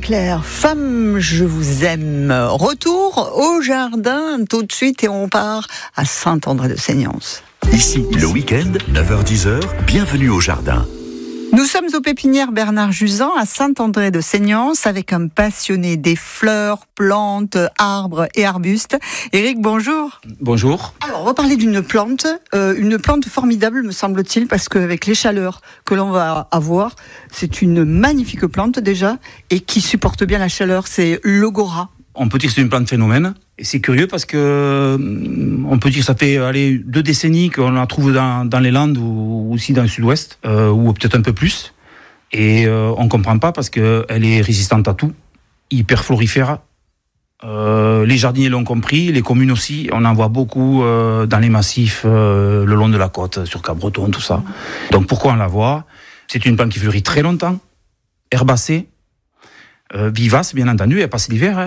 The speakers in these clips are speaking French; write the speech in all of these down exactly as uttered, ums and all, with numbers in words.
Marie-Claire, femme, je vous aime. Retour au jardin tout de suite et on part à Saint-André-de-Seignance. Ici, le week-end, neuf heures dix heures, bienvenue au jardin. Nous sommes aux pépinières Bernard Jusant à Saint-André-de-Seignance avec un passionné des fleurs, plantes, arbres et arbustes. Éric, bonjour. Bonjour. Alors, on va parler d'une plante, euh, une plante formidable me semble-t-il, parce qu'avec les chaleurs que l'on va avoir, c'est une magnifique plante déjà et qui supporte bien la chaleur, c'est l'Ogora. On peut dire que c'est une plante phénomène. Et c'est curieux parce que on peut dire que ça fait allez, deux décennies qu'on la trouve dans, dans les Landes ou aussi dans le Sud-Ouest, euh, ou peut-être un peu plus. Et euh, on ne comprend pas parce qu'elle est résistante à tout, hyper florifère. Euh, les jardiniers l'ont compris, les communes aussi. On en voit beaucoup euh, dans les massifs, euh, le long de la côte, sur Cap-Breton, tout ça. Donc pourquoi on la voit ? C'est une plante qui fleurit très longtemps, herbacée. Euh, vivace, bien entendu, elle passe l'hiver. Hein.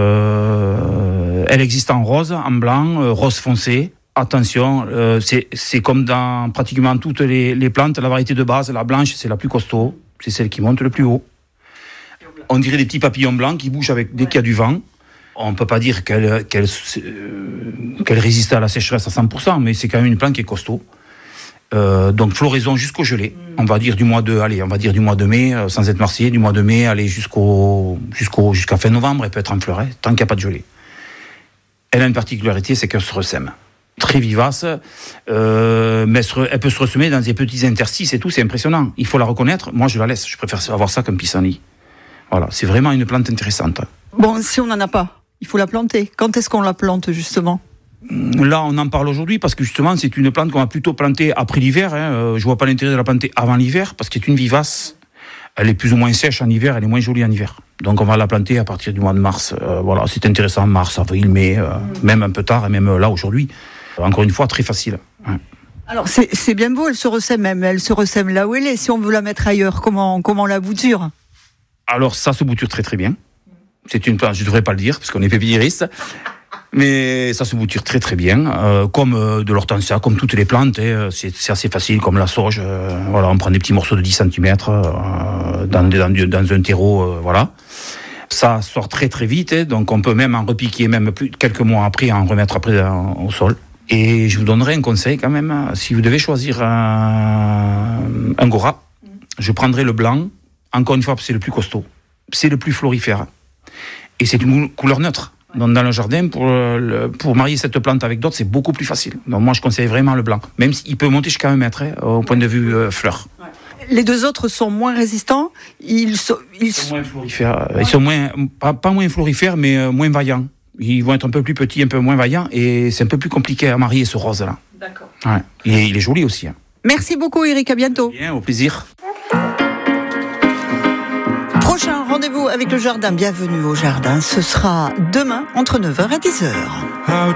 Euh, elle existe en rose, en blanc, euh, rose foncé. Attention, euh, c'est, c'est comme dans pratiquement toutes les, les plantes, la variété de base, la blanche, c'est la plus costaud, c'est celle qui monte le plus haut. On dirait des petits papillons blancs qui bougent avec, dès qu'il y a du vent. On ne peut pas dire qu'elle, qu'elle, euh, qu'elle résiste à la sécheresse à cent pour cent, mais c'est quand même une plante qui est costaud. Euh, donc floraison jusqu'au gelé, on va dire du mois de, allez, on va dire du mois de mai, euh, sans être marseillais, du mois de mai, aller jusqu'au, jusqu'au, jusqu'à fin novembre, elle peut être en fleuret, tant qu'il n'y a pas de gelée. Elle a une particularité, c'est qu'elle se ressème. Très vivace, euh, mais elle, se, elle peut se ressemer dans des petits interstices et tout, c'est impressionnant. Il faut la reconnaître, moi je la laisse, je préfère avoir ça qu'un pissenlit. Voilà, c'est vraiment une plante intéressante. Bon, si on n'en a pas, il faut la planter. Quand est-ce qu'on la plante justement ? Là, on en parle aujourd'hui parce que justement, c'est une plante qu'on va plutôt planter après l'hiver. Hein. Je vois pas l'intérêt de la planter avant l'hiver parce que c'est une vivace. Elle est plus ou moins sèche en hiver, elle est moins jolie en hiver. Donc, on va la planter à partir du mois de mars. Euh, voilà, c'est intéressant, mars, avril, mai, euh, même un peu tard, et même là aujourd'hui. Encore une fois, très facile. Hein. Alors, c'est, c'est bien beau, elle se ressème même. Elle se ressème là où elle est. Si on veut la mettre ailleurs, comment, comment la bouture ? Alors, ça se bouture très très bien. C'est une plante, je devrais pas le dire parce qu'on est pépiniériste. Mais ça se bouture très très bien, euh, comme euh, de l'hortensia, comme toutes les plantes, hein, c'est, c'est assez facile, comme la sauge. Euh, voilà, on prend des petits morceaux de dix centimètres euh, dans, dans, dans un terreau, euh, voilà. Ça sort très très vite, hein, donc on peut même en repiquer, même plus, quelques mois après, en remettre après en, au sol. Et je vous donnerai un conseil quand même, si vous devez choisir un, un Gora, je prendrai le blanc, encore une fois, c'est le plus costaud, c'est le plus florifère, et c'est une couleur neutre. Donc dans le jardin, pour, le, pour marier cette plante avec d'autres, c'est beaucoup plus facile. Donc moi, je conseille vraiment le blanc. Même s'il peut monter jusqu'à un mètre, hein, au point de vue euh, fleur. Les deux autres sont moins résistants. Ils sont, ils... ils sont moins florifères. Ils sont moins, pas, pas moins florifères, mais euh, moins vaillants. Ils vont être un peu plus petits, un peu moins vaillants. Et c'est un peu plus compliqué à marier, ce rose-là. D'accord. Ouais. Et il est joli aussi. Hein. Merci beaucoup, Éric. À bientôt. Bien, au plaisir. Prochain rendez-vous avec le jardin. Bienvenue au jardin. Ce sera demain entre neuf heures et dix heures.